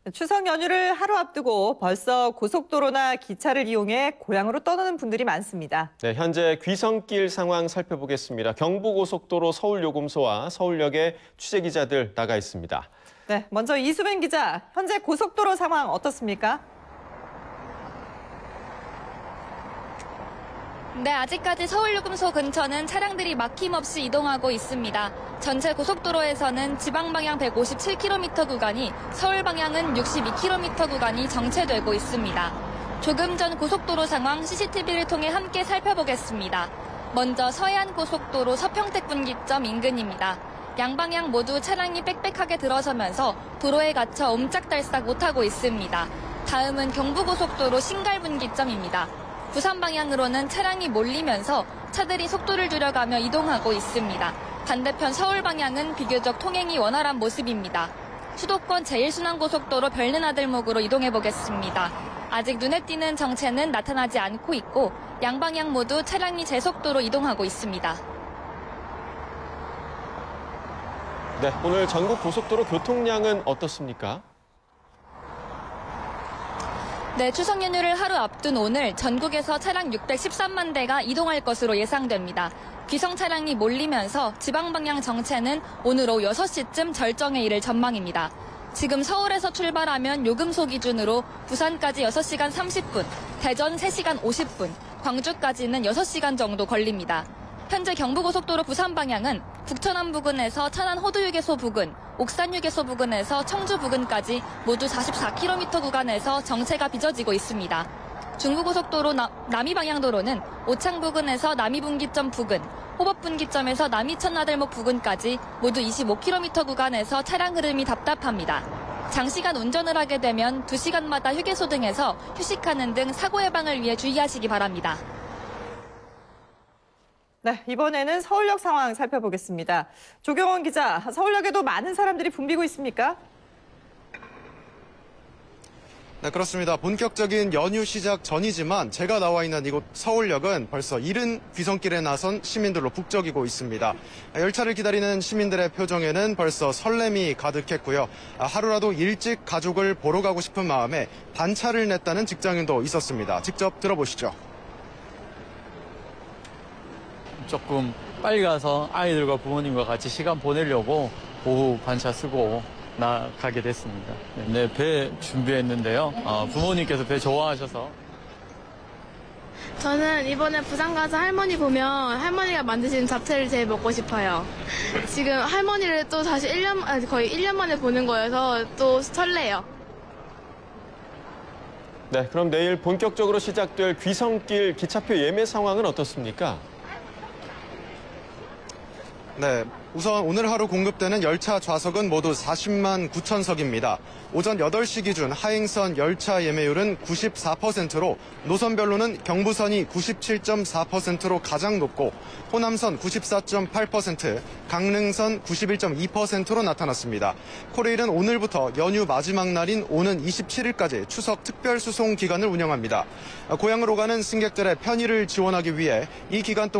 추석 연휴를 하루 앞두고 벌써 고속도로나 기차를 이용해 고향으로 떠나는 분들이 많습니다. 네, 현재 귀성길 상황 살펴보겠습니다. 경부고속도로 서울요금소와 서울역에 취재기자들 나가 있습니다. 네, 먼저 이수빈 기자, 현재 고속도로 상황 어떻습니까? 네, 아직까지 서울요금소 근처는 차량들이 막힘없이 이동하고 있습니다. 전체 고속도로에서는 지방 방향 157km 구간이, 서울 방향은 62km 구간이 정체되고 있습니다. 조금 전 고속도로 상황 CCTV를 통해 함께 살펴보겠습니다. 먼저 서해안 고속도로 서평택 분기점 인근입니다. 양방향 모두 차량이 빽빽하게 들어서면서 도로에 갇혀 옴짝달싹 못하고 있습니다. 다음은 경부고속도로 신갈 분기점입니다. 부산 방향으로는 차량이 몰리면서 차들이 속도를 줄여가며 이동하고 있습니다. 반대편 서울 방향은 비교적 통행이 원활한 모습입니다. 수도권 제1순환고속도로 별내나들목으로 이동해보겠습니다. 아직 눈에 띄는 정체는 나타나지 않고 있고 양방향 모두 차량이 제속도로 이동하고 있습니다. 네, 오늘 전국 고속도로 교통량은 어떻습니까? 네, 추석 연휴를 하루 앞둔 오늘 전국에서 차량 613만 대가 이동할 것으로 예상됩니다. 귀성 차량이 몰리면서 지방 방향 정체는 오늘 오후 6시쯤 절정에 이를 전망입니다. 지금 서울에서 출발하면 요금소 기준으로 부산까지 6시간 30분, 대전 3시간 50분, 광주까지는 6시간 정도 걸립니다. 현재 경부고속도로 부산 방향은 북천안 부근에서 천안 호두휴게소 부근, 옥산휴게소 부근에서 청주 부근까지 모두 44km 구간에서 정체가 빚어지고 있습니다. 중부고속도로 남이방향도로는 오창 부근에서 남이분기점 부근, 호법분기점에서 남이천나들목 부근까지 모두 25km 구간에서 차량 흐름이 답답합니다. 장시간 운전을 하게 되면 2시간마다 휴게소 등에서 휴식하는 등 사고 예방을 위해 주의하시기 바랍니다. 네, 이번에는 서울역 상황 살펴보겠습니다. 조경원 기자, 서울역에도 많은 사람들이 붐비고 있습니까? 네, 그렇습니다. 본격적인 연휴 시작 전이지만 제가 나와 있는 이곳 서울역은 벌써 이른 귀성길에 나선 시민들로 북적이고 있습니다. 열차를 기다리는 시민들의 표정에는 벌써 설렘이 가득했고요. 하루라도 일찍 가족을 보러 가고 싶은 마음에 반차를 냈다는 직장인도 있었습니다. 직접 들어보시죠. 조금 빨리 가서 아이들과 부모님과 같이 시간 보내려고 오후 반차 쓰고 나가게 됐습니다. 네, 배 준비했는데요. 부모님께서 배 좋아하셔서. 저는 이번에 부산 가서 할머니 보면 할머니가 만드신 잡채를 제일 먹고 싶어요. 지금 할머니를 또 다시 거의 1년 만에 보는 거여서 또 설레요. 네, 그럼 내일 본격적으로 시작될 귀성길 기차표 예매 상황은 어떻습니까? 네, 우선 오늘 하루 공급되는 열차 좌석은 모두 40만 9천석입니다. 오전 8시 기준 하행선 열차 예매율은 94%로 노선별로는 경부선이 97.4%로 가장 높고 호남선 94.8%, 강릉선 91.2%로 나타났습니다. 코레일은 오늘부터 연휴 마지막 날인 오는 27일까지 추석 특별 수송 기간을 운영합니다. 고향으로 가는 승객들의 편의를 지원하기 위해 이 기간 동안